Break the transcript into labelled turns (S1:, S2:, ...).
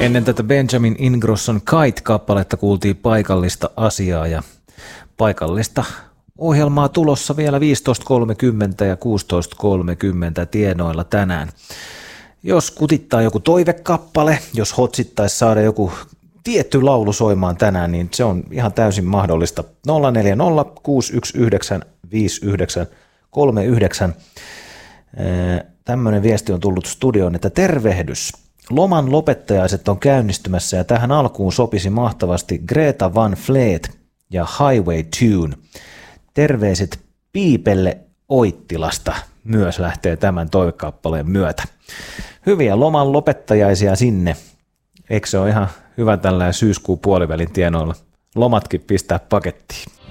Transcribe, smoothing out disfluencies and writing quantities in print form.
S1: Ennen tätä Benjamin Ingrosson Kite-kappaletta kuultiin paikallista asiaa ja paikallista ohjelmaa tulossa vielä 15.30 ja 16.30 tienoilla tänään. Jos kutittaa joku toivekappale, jos hotsittaisi saada joku tietty laulu soimaan tänään, niin se on ihan täysin mahdollista. 040 619 5939. Tämmöinen viesti on tullut studioon, että tervehdys. Loman lopettajaiset on käynnistymässä ja tähän alkuun sopisi mahtavasti Greta Van Fleet ja Highway Tune. Terveiset Piipelle Oittilasta myös lähtee tämän toivekappaleen myötä. Hyviä loman lopettajaisia sinne. Eikö se ole ihan hyvä tällä syyskuun puolivälin tienoilla lomatkin pistää pakettiin?